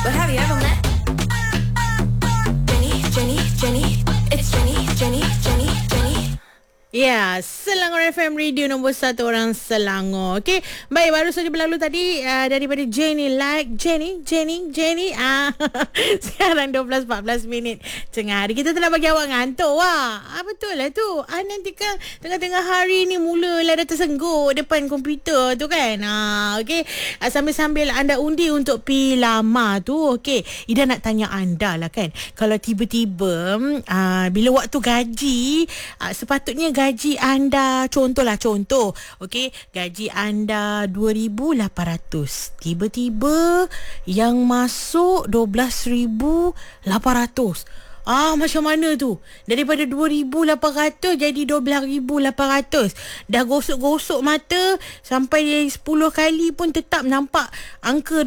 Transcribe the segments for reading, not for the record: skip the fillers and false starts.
But have you ever met Jenny? It's Jenny. Ya, Selangor FM Radio nombor 1 orang Selangor. Okey, baik, baru saja berlalu tadi daripada Jenny. Sekarang 12.14 minit tengah hari. Kita telah bagi awak ngantuk. Wah, betul lah tu. Nanti kan tengah-tengah hari ni mulalah dah tersengguk depan komputer tu kan. Okey, sambil-sambil anda undi untuk pi lama tu. Okey, Ida nak tanya anda lah kan. Kalau tiba-tiba bila waktu gaji, sepatutnya gaji anda, contoh, okey, gaji anda 2,800. Tiba-tiba yang masuk 12,800. Macam mana tu? Daripada 2,800 jadi 12,800. Dah gosok-gosok mata sampai 10 kali pun tetap nampak angka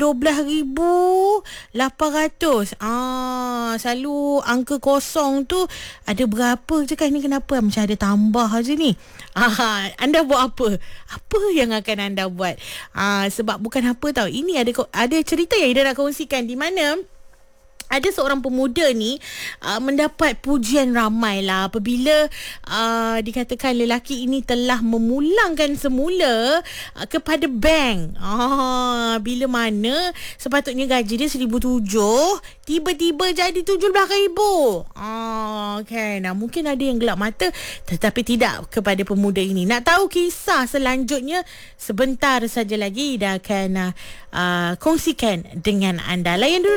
12,800. Selalu angka kosong tu ada berapa je kan, ni kenapa macam ada tambah je ni? Anda buat apa? Apa yang akan anda buat? Sebab bukan apa tau. Ini ada cerita yang Ida nak kongsikan, di mana ada seorang pemuda ni mendapat pujian ramai lah apabila dikatakan lelaki ini telah memulangkan semula kepada bank. Bila mana sepatutnya gaji dia 1,700, tiba-tiba jadi 17,000. Okay. Nah, mungkin ada yang gelap mata, tetapi tidak kepada pemuda ini. Nak tahu kisah selanjutnya? Sebentar saja lagi dah akan kongsikan dengan anda. Layan dulu